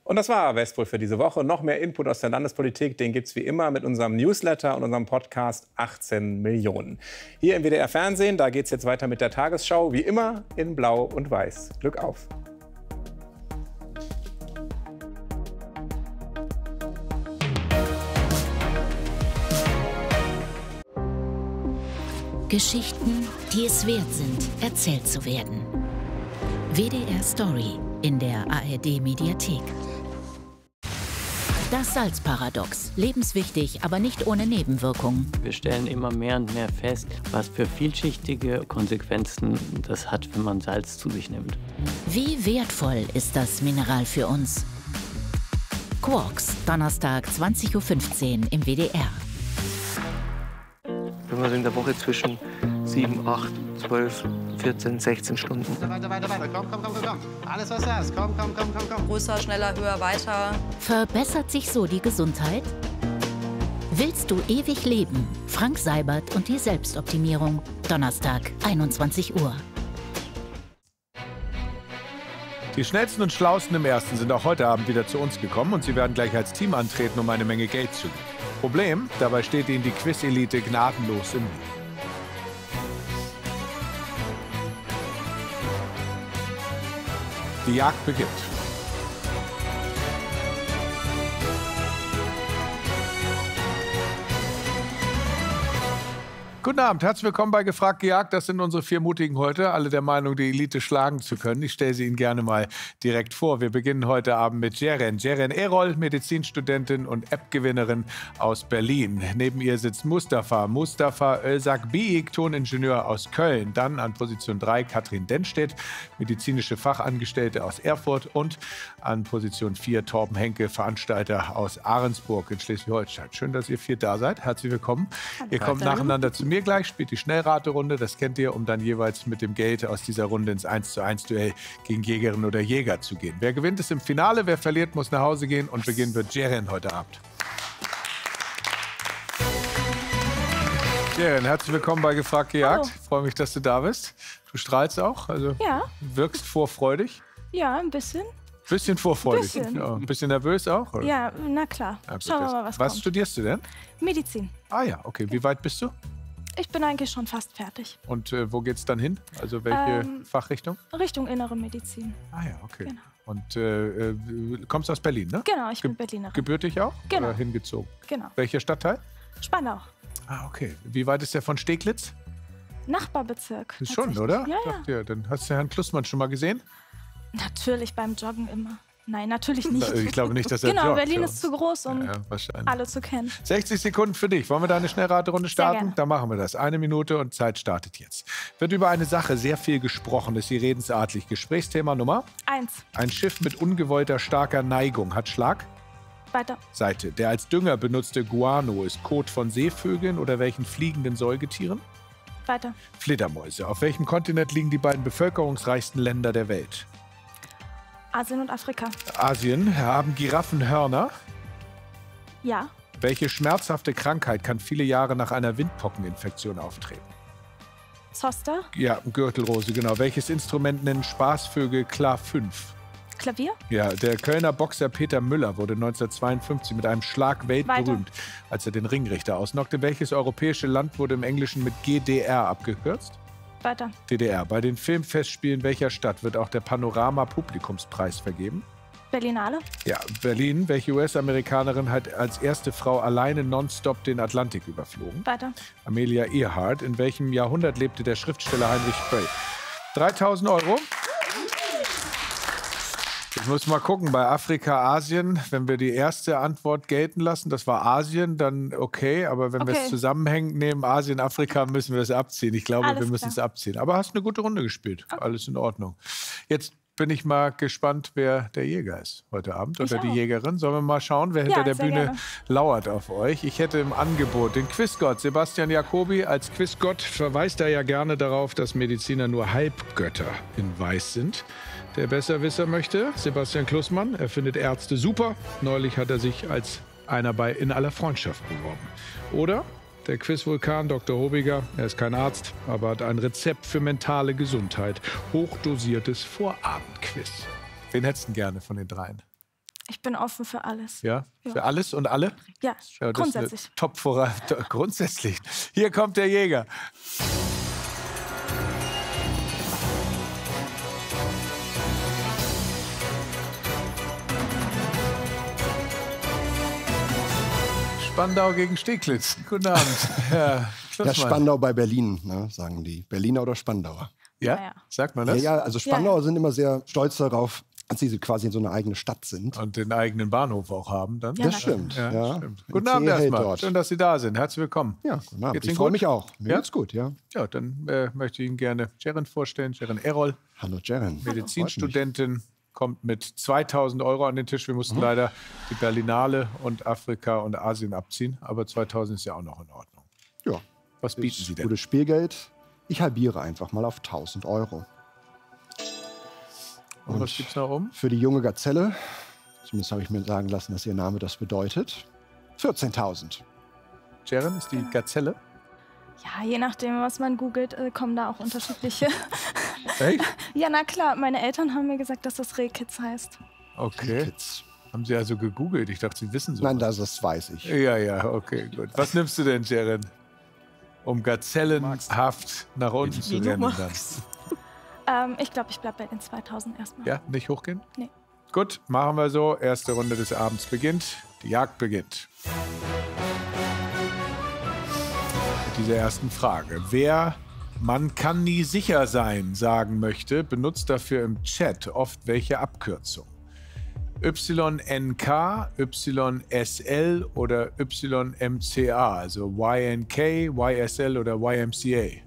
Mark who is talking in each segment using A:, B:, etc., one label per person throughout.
A: Und das war Westpol für diese Woche. Noch mehr Input aus der Landespolitik, den gibt es wie immer mit unserem Newsletter und unserem Podcast 18 Millionen. Hier im WDR Fernsehen, da geht es jetzt weiter mit der Tagesschau, wie immer in Blau und Weiß. Glück auf!
B: Geschichten, die es wert sind, erzählt zu werden. WDR Story in der ARD-Mediathek. Das Salzparadox. Lebenswichtig, aber nicht ohne Nebenwirkungen.
C: Wir stellen immer mehr und mehr fest, was für vielschichtige Konsequenzen das hat, wenn man Salz zu sich nimmt.
B: Wie wertvoll ist das Mineral für uns? Quarks, Donnerstag 20:15 Uhr im WDR.
D: Wenn wir so in der Woche zwischen 7, 8, 12, 14, 16 Stunden.
E: Weiter. Komm. Alles, was du hast. Komm.
F: Größer, schneller, höher, weiter.
B: Verbessert sich so die Gesundheit? Willst du ewig leben? Frank Seibert und die Selbstoptimierung. Donnerstag, 21 Uhr.
G: Die Schnellsten und Schlausten im Ersten sind auch heute Abend wieder zu uns gekommen und sie werden gleich als Team antreten, um eine Menge Geld zu gewinnen. Problem, dabei steht ihnen die Quiz-Elite gnadenlos im Weg. Die Jagd beginnt. Guten Abend, herzlich willkommen bei Gefragt gejagt. Das sind unsere 4 Mutigen heute, alle der Meinung, die Elite schlagen zu können. Ich stelle sie Ihnen gerne mal direkt vor. Wir beginnen heute Abend mit Ceren Erol, Medizinstudentin und App-Gewinnerin aus Berlin. Neben ihr sitzt Mustafa Özak Biik, Toningenieur aus Köln. Dann an Position 3 Katrin Dennstedt, medizinische Fachangestellte aus Erfurt. Und an Position 4 Torben Henke, Veranstalter aus Ahrensburg in Schleswig-Holstein. Schön, dass ihr 4 da seid. Herzlich willkommen. Ihr kommt nacheinander zu mir gleich, spielt die Schnellraterunde, das kennt ihr, um dann jeweils mit dem Geld aus dieser Runde ins 1:1 Duell gegen Jägerin oder Jäger zu gehen. Wer gewinnt, ist im Finale, wer verliert, muss nach Hause gehen und beginnen wird Ceren heute Abend. Ceren, herzlich willkommen bei Gefragt gejagt. Ich freue mich, dass du da bist. Du strahlst auch, also wirkst vorfreudig.
H: Ja, ein bisschen.
G: Bisschen vorfreudig.
H: Bisschen.
G: Ja, ein bisschen nervös auch? Oder?
H: Ja, na klar.
G: Ja,
H: Schauen wir mal, was kommt.
G: studierst du denn?
H: Medizin.
G: Ah ja, okay. Wie weit bist du?
H: Ich bin eigentlich schon fast fertig.
G: Und wo geht's dann hin? Also welche Fachrichtung?
H: Richtung Innere Medizin.
G: Ah ja, okay.
H: Genau.
G: Und du kommst aus Berlin, ne?
H: Genau, ich bin Berlinerin.
G: Gebürtig auch?
H: Genau.
G: Oder hingezogen?
H: Genau.
G: Welcher Stadtteil?
H: Spandau.
G: Ah, okay. Wie weit ist der von Steglitz?
H: Nachbarbezirk.
G: Ist schon, oder?
H: Ja.
G: Ja, dann hast du Herrn Klussmann schon mal gesehen?
H: Natürlich beim Joggen immer. Nein, natürlich nicht.
G: Ich glaube nicht, dass er
H: Genau,
G: joggt.
H: Berlin ist zu groß, um
G: wahrscheinlich.
H: alle zu kennen.
G: 60 Sekunden für dich. Wollen wir da eine Schnellraterunde starten?
H: Sehr gerne.
G: Dann machen wir das. 1 Minute und Zeit startet jetzt. Wird über eine Sache sehr viel gesprochen, ist sie redensartlich. Gesprächsthema Nummer
H: 1.
G: Ein Schiff mit ungewollter starker Neigung hat Schlag.
H: Weiter.
G: Seite. Der als Dünger benutzte Guano ist Kot von Seevögeln oder welchen fliegenden Säugetieren?
H: Weiter.
G: Fledermäuse. Auf welchem Kontinent liegen die beiden bevölkerungsreichsten Länder der Welt?
H: Asien und Afrika.
G: Asien. Haben Giraffen Hörner?
H: Ja.
G: Welche schmerzhafte Krankheit kann viele Jahre nach einer Windpockeninfektion auftreten?
H: Zoster.
G: Ja, Gürtelrose, genau. Welches Instrument nennen Spaßvögel Klar 5?
H: Klavier.
G: Ja, der Kölner Boxer Peter Müller wurde 1952 mit einem Schlag weltberühmt, als er den Ringrichter ausnockte. Welches europäische Land wurde im Englischen mit GDR abgekürzt?
H: Weiter.
G: DDR. Bei den Filmfestspielen welcher Stadt wird auch der Panorama-Publikumspreis vergeben?
H: Berlinale.
G: Ja, Berlin. Welche US-Amerikanerin hat als erste Frau alleine nonstop den Atlantik überflogen?
H: Weiter.
G: Amelia Earhart. In welchem Jahrhundert lebte der Schriftsteller Heinrich Böll? 3.000 €. Ich muss mal gucken, bei Afrika, Asien, wenn wir die erste Antwort gelten lassen, das war Asien, dann okay. Aber wenn wir es zusammenhängend nehmen, Asien, Afrika, müssen wir das abziehen. Ich glaube, wir müssen es abziehen. Aber hast eine gute Runde gespielt. Okay. Alles in Ordnung. Jetzt bin ich mal gespannt, wer der Jäger ist heute Abend oder die Jägerin. Sollen wir mal schauen, wer hinter der Bühne lauert auf euch? Ich hätte im Angebot den Quizgott Sebastian Jacobi. Als Quizgott verweist er ja gerne darauf, dass Mediziner nur Halbgötter in Weiß sind. Der Besserwisser möchte Sebastian Klussmann. Er findet Ärzte super. Neulich hat er sich als einer bei In aller Freundschaft beworben. Oder der Quizvulkan Dr. Hobiger. Er ist kein Arzt, aber hat ein Rezept für mentale Gesundheit. Hochdosiertes Vorabendquiz. Wen hättest du gerne von den dreien?
H: Ich bin offen für alles.
G: Ja? Für alles und alle?
H: Ja, grundsätzlich.
G: Grundsätzlich. Hier kommt der Jäger. Spandau gegen Steglitz. Guten Abend, Herr
I: Ja, Spandau bei Berlin, ne, sagen die. Berliner oder Spandauer?
G: Ja? Sagt man das?
I: Ja, also Spandauer sind immer sehr stolz darauf, dass sie quasi so eine eigene Stadt sind.
G: Und den eigenen Bahnhof auch haben dann?
I: Ja, das stimmt. Ja.
G: Stimmt. Guten Abend erstmal. Schön, dass Sie da sind. Herzlich willkommen.
I: Ja, guten Abend. Ich freue mich auch. Mir geht's gut, ja.
G: Ja, dann möchte ich Ihnen gerne Ceren vorstellen. Ceren Errol.
I: Hallo Ceren.
G: Medizinstudentin. Kommt mit 2.000 € an den Tisch. Wir mussten leider die Berlinale und Afrika und Asien abziehen. Aber 2.000 ist ja auch noch in Ordnung.
I: Ja.
G: Was bieten Sie denn?
I: Gutes Spielgeld. Ich halbiere einfach mal auf 1.000 €.
G: Und was gibt's noch um?
I: Für die junge Gazelle, zumindest habe ich mir sagen lassen, dass ihr Name das bedeutet, 14.000.
G: Ceren ist die Gazelle?
H: Ja, je nachdem, was man googelt, kommen da auch unterschiedliche.
G: Echt?
H: Ja, na klar. Meine Eltern haben mir gesagt, dass das Rehkitz heißt.
G: Okay.
I: Rehkitz.
G: Haben Sie also gegoogelt? Ich dachte, Sie wissen so.
I: Nein, das weiß ich.
G: Ja, okay, gut. Was nimmst du denn, Ceren? Um gazellenhaft nach unten zu rennen dann.
H: Ich glaube, ich bleibe bei den 2.000 erstmal.
G: Ja, nicht hochgehen?
H: Nee.
G: Gut, machen wir so. Erste Runde des Abends beginnt. Die Jagd beginnt. Mit dieser ersten Frage. Wer "Man kann nie sicher sein" sagen möchte, benutzt dafür im Chat oft welche Abkürzung? YNK, YSL oder YMCA, also YNK, YSL oder YMCA?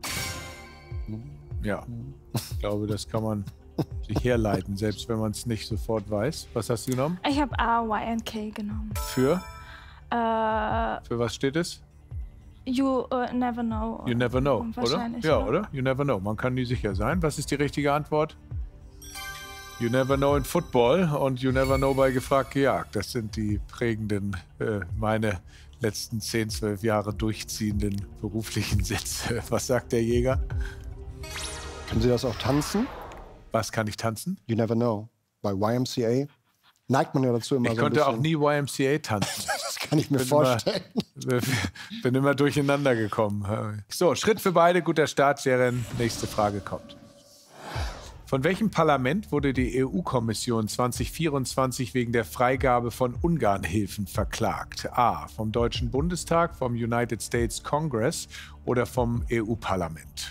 G: Ja, ich glaube, das kann man sich herleiten, selbst wenn man es nicht sofort weiß. Was hast du genommen?
H: Ich habe YNK genommen.
G: Für? Für was steht es?
H: You never know.
G: You never know, oder? Ja,
H: oder?
G: oder? You never know. Man kann nie sicher sein. Was ist die richtige Antwort? You never know in Football und you never know bei Gefragt gejagt. Das sind die prägenden, meine letzten 10, 12 Jahre durchziehenden beruflichen Sätze. Was sagt der Jäger?
I: Können Sie das auch tanzen?
G: Was kann ich tanzen?
I: You never know. Bei YMCA neigt man ja dazu immer
G: ich
I: so ein bisschen.
G: Ich konnte auch nie YMCA tanzen.
I: Das kann ich mir vorstellen.
G: Bin immer durcheinander gekommen. So, Schritt für beide, guter Start, Ceren. Nächste Frage kommt. Von welchem Parlament wurde die EU-Kommission 2024 wegen der Freigabe von Ungarnhilfen verklagt? A. Vom Deutschen Bundestag, vom United States Congress oder vom EU-Parlament?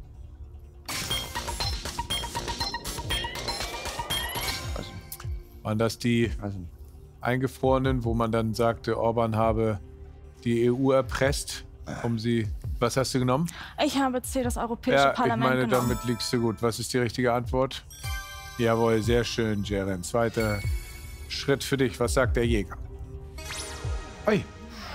G: Waren das die Eingefrorenen, wo man dann sagte, Orban habe die EU erpresst, um sie... Was hast du genommen?
H: Ich habe C, das Europäische Parlament
G: genommen.
H: genommen.
G: Damit liegst du gut. Was ist die richtige Antwort? Jawohl, sehr schön, Ceren. Zweiter Schritt für dich. Was sagt der Jäger? Oi.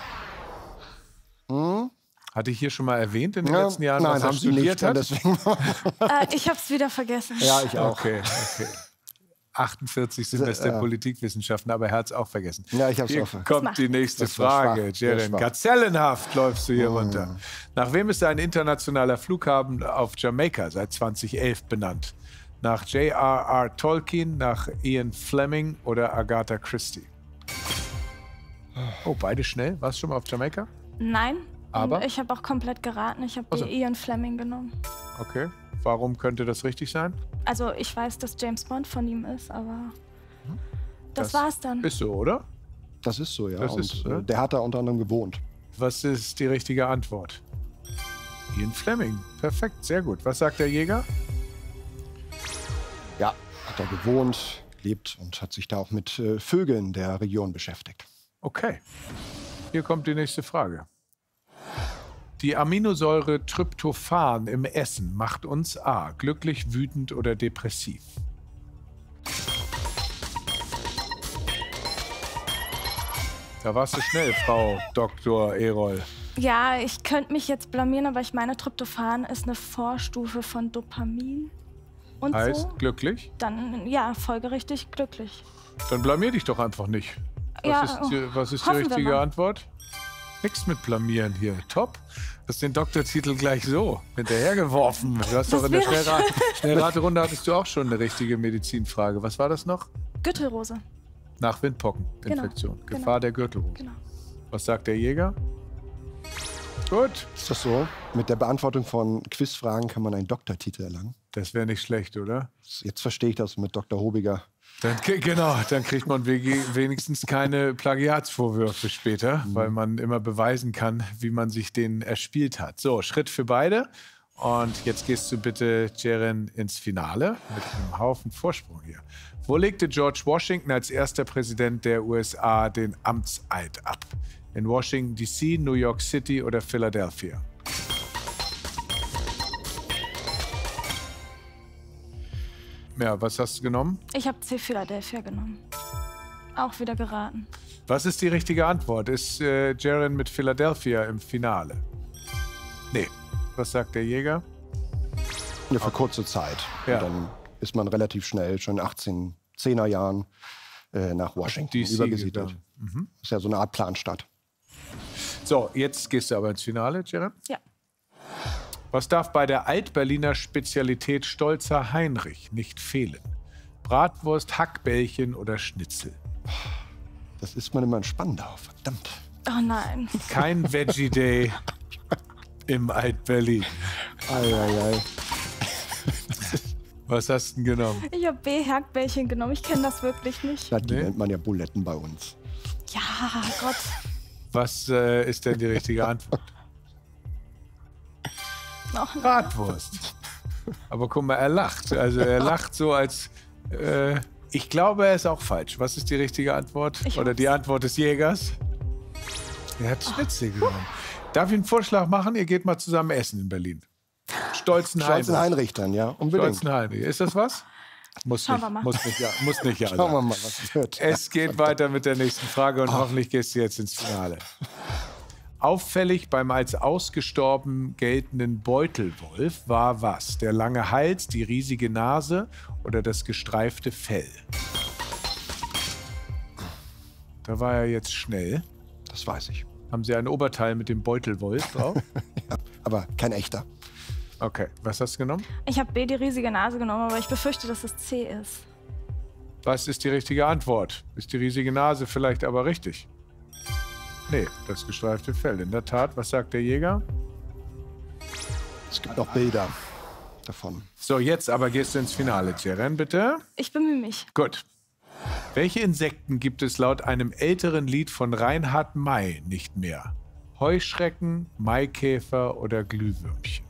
G: Hatte ich hier schon mal erwähnt in den letzten Jahren,
I: nein,
G: was er
I: haben Sie
G: studiert
I: nicht,
G: hat?
H: Ich habe es wieder vergessen.
I: Ja, ich auch.
G: Okay. 48 sind das der Politikwissenschaften, aber er hat es auch vergessen.
I: Ja, ich habe es auch
G: vergessen. Kommt die nächste Frage, Ceren. Gazellenhaft läufst du hier runter. Nach wem ist ein internationaler Flughafen auf Jamaika seit 2011 benannt? Nach J.R.R. Tolkien, nach Ian Fleming oder Agatha Christie? Oh, beide schnell. Warst du schon mal auf Jamaika?
H: Nein,
G: aber
H: ich habe auch komplett geraten. Ich habe die Ian Fleming genommen.
G: Okay. Warum könnte das richtig sein?
H: Also ich weiß, dass James Bond von ihm ist, aber das war's dann.
G: Ist so, oder?
I: Das ist so, ja.
G: Das ist,
I: der hat da unter anderem gewohnt.
G: Was ist die richtige Antwort? Ian Fleming. Perfekt, sehr gut. Was sagt der Jäger?
I: Ja, hat da gewohnt, lebt und hat sich da auch mit Vögeln der Region beschäftigt.
G: Okay. Hier kommt die nächste Frage. Die Aminosäure Tryptophan im Essen macht uns A. glücklich, wütend oder depressiv. Da warst du schnell, Frau Dr. Erol.
H: Ja, ich könnte mich jetzt blamieren, aber ich meine, Tryptophan ist eine Vorstufe von Dopamin. Und
G: heißt
H: so.
G: Glücklich?
H: Dann, ja, folgerichtig glücklich.
G: Dann blamier dich doch einfach nicht. Was ist die richtige Antwort? Nix mit blamieren hier. Top. Du hast den Doktortitel gleich so hinterhergeworfen. Du hast doch in der Schnellraterunde hattest du auch schon eine richtige Medizinfrage. Was war das noch?
H: Gürtelrose.
G: Nach Windpockeninfektion.
H: Genau.
G: Gefahr der Gürtelrose.
H: Genau.
G: Was sagt der Jäger? Gut.
I: Ist das so? Mit der Beantwortung von Quizfragen kann man einen Doktortitel erlangen.
G: Das wäre nicht schlecht, oder?
I: Jetzt verstehe ich das mit Dr. Hobiger.
G: Genau, dann kriegt man wenigstens keine Plagiatsvorwürfe später, weil man immer beweisen kann, wie man sich den erspielt hat. So, Schritt für beide. Und jetzt gehst du bitte, Ceren, ins Finale mit einem Haufen Vorsprung hier. Wo legte George Washington als erster Präsident der USA den Amtseid ab? In Washington, D.C., New York City oder Philadelphia? Ja, was hast du genommen?
H: Ich habe C. Philadelphia genommen. Auch wieder geraten.
G: Was ist die richtige Antwort? Ist Ceren mit Philadelphia im Finale? Nee. Was sagt der Jäger?
I: Ja, für kurze Zeit.
G: Ja.
I: Und dann ist man relativ schnell, schon in 10er Jahren, nach Washington übergesiedelt. Ist ja so eine Art Planstadt.
G: So, jetzt gehst du aber ins Finale, Ceren.
H: Ja.
G: Was darf bei der Altberliner Spezialität Stolzer Heinrich nicht fehlen? Bratwurst, Hackbällchen oder Schnitzel?
I: Das ist man immer in Spandau, verdammt.
H: Oh nein.
G: Kein Veggie Day im Alt-Berlin.
I: Ei.
G: Was hast du denn genommen?
H: Ich habe B. Hackbällchen genommen. Ich kenne das wirklich nicht.
I: Ja, die nennt man ja Buletten bei uns.
H: Ja, Gott.
G: Was ist denn die richtige Antwort? Bratwurst. Aber guck mal, er lacht. Also er lacht so als... ich glaube, er ist auch falsch. Was ist die richtige Antwort? Oder die Antwort des Jägers? Er hat Schnitzel genommen. Darf ich einen Vorschlag machen? Ihr geht mal zusammen essen in Berlin. Stolzen
I: Heinrich dann, ja, unbedingt.
G: Stolzen Heinrich. Ist das was? Muss nicht, muss nicht, ja.
I: Schauen wir mal, was es wird.
G: Es geht weiter mit der nächsten Frage und hoffentlich gehst du jetzt ins Finale. Auffällig beim als ausgestorben geltenden Beutelwolf war was? Der lange Hals, die riesige Nase oder das gestreifte Fell? Da war er jetzt schnell.
I: Das weiß ich.
G: Haben Sie ein Oberteil mit dem Beutelwolf drauf?
I: Ja, aber kein echter.
G: Okay, was hast du genommen?
H: Ich habe B. die riesige Nase genommen, aber ich befürchte, dass es C ist.
G: Was ist die richtige Antwort? Ist die riesige Nase vielleicht aber richtig? Nee, das gestreifte Fell. In der Tat, was sagt der Jäger?
I: Es gibt noch Bilder davon.
G: So, jetzt aber gehst du ins Finale, Ceren, bitte.
H: Ich bemühe mich.
G: Gut. Welche Insekten gibt es laut einem älteren Lied von Reinhard May nicht mehr? Heuschrecken, Maikäfer oder Glühwürmchen?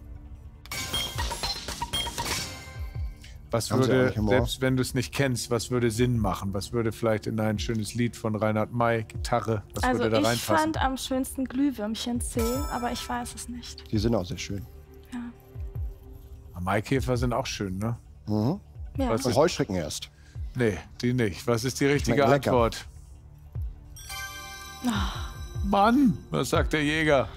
G: Was würde, selbst wenn du es nicht kennst, was würde Sinn machen? Was würde vielleicht in ein schönes Lied von Reinhard May, Gitarre, was würde da reinpassen?
H: Ich fand am schönsten Glühwürmchen C, aber ich weiß es nicht.
I: Die sind auch sehr schön.
H: Ja.
G: Maikäfer sind auch schön, ne?
I: Mhm.
H: Ja.
I: Und Heuschrecken erst.
G: Nee, die nicht. Was ist die richtige Antwort? Mann, was sagt der Jäger?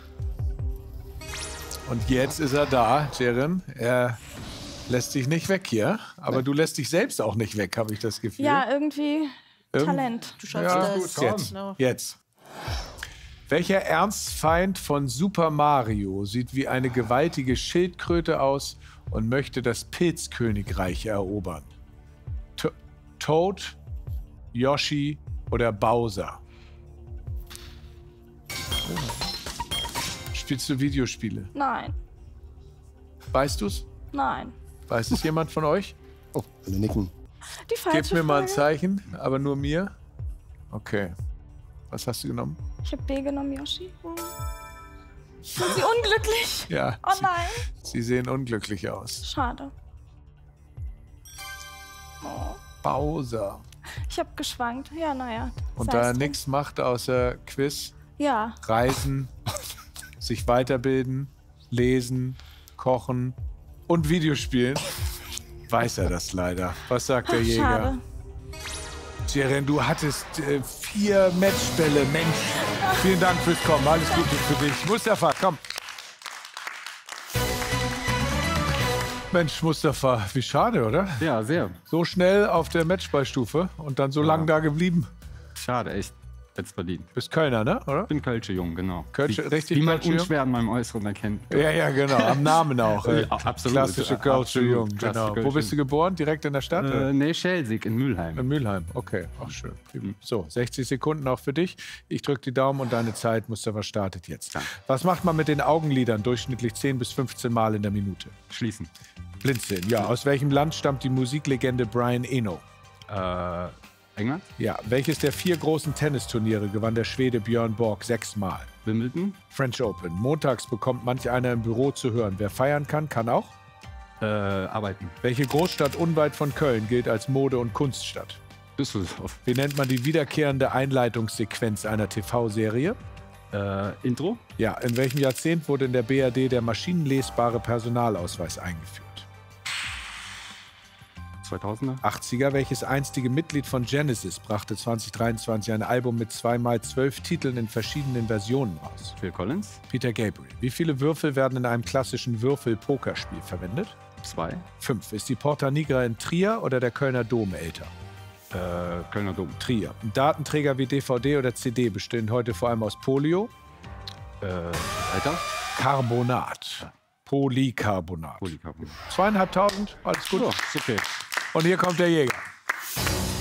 G: Und jetzt ist er da, Ceren. Er lässt dich nicht weg hier, aber du lässt dich selbst auch nicht weg, habe ich das Gefühl.
H: Ja, irgendwie Talent.
F: Du schaffst das.
G: Jetzt. Welcher Ernstfeind von Super Mario sieht wie eine gewaltige Schildkröte aus und möchte das Pilzkönigreich erobern? Toad, Yoshi oder Bowser? Spielst du Videospiele?
H: Nein.
G: Weißt du's?
H: Nein.
G: Weiß es jemand von euch?
I: Oh, alle nicken.
H: Die falsche
G: Gib mir mal ein
H: Frage.
G: Zeichen, aber nur mir. Okay. Was hast du genommen?
H: Ich habe B genommen, Yoshi. Sind Sie unglücklich?
G: Ja.
H: Oh nein.
G: Sie sehen unglücklich aus.
H: Schade. Oh.
G: Bowser.
H: Ich habe geschwankt. Ja, naja.
G: Und da er nichts macht außer Quiz,
H: Ja.
G: Reisen, sich weiterbilden, lesen, kochen und Videospielen, weiß er das leider. Was sagt der Jäger?
H: Schade.
G: Ceren, du hattest 4 Matchbälle. Mensch, vielen Dank fürs Kommen. Alles Gute für dich. Mustafa, komm. Mensch, Mustafa, wie schade, oder?
J: Ja, sehr.
G: So schnell auf der Matchballstufe und dann so lang da geblieben.
J: Schade, echt. West-Berlin.
G: Bist Kölner, ne? Oder?
J: Ich bin Kölsche Jung, genau.
G: Kölsche, richtig
J: wie man
G: Kölsche
J: unschwer an meinem Äußeren erkennt.
G: Ja, genau. Am Namen auch.
J: Absolut.
G: Klassische Kölsche Jung, genau. Wo bist du geboren? Direkt in der Stadt?
J: Nee, Schelsig in Mülheim.
G: In Mülheim, okay. Auch schön. So, 60 Sekunden auch für dich. Ich drücke die Daumen und deine Zeit, Mustafa, startet jetzt.
J: Danke.
G: Was macht man mit den Augenlidern durchschnittlich 10 bis 15 Mal in der Minute?
J: Schließen.
G: Blinzeln, ja. Aus welchem Land stammt die Musiklegende Brian Eno?
J: England?
G: Ja. Welches der 4 großen Tennisturniere gewann der Schwede Björn Borg 6 Mal?
J: Wimbledon?
G: French Open. Montags bekommt manch einer im Büro zu hören. Wer feiern kann, kann auch?
J: Arbeiten.
G: Welche Großstadt unweit von Köln gilt als Mode- und Kunststadt?
J: Düsseldorf.
G: Wie nennt man die wiederkehrende Einleitungssequenz einer TV-Serie?
J: Intro?
G: Ja. In welchem Jahrzehnt wurde in der BRD der maschinenlesbare Personalausweis eingeführt?
J: 2000er.
G: 80er. Welches einstige Mitglied von Genesis brachte 2023 ein Album mit 2x12 Titeln in verschiedenen Versionen raus?
J: Phil Collins.
G: Peter Gabriel. Wie viele Würfel werden in einem klassischen Würfel-Pokerspiel verwendet?
J: 2.
G: 5. Ist die Porta Nigra in Trier oder der Kölner Dom älter?
J: Kölner Dom.
G: Trier. Datenträger wie DVD oder CD bestehen heute vor allem aus Polio.
J: Alter?
G: Carbonat. Polycarbonat. 2.500, alles gut.
J: So, ist okay.
G: Und hier kommt der Jäger.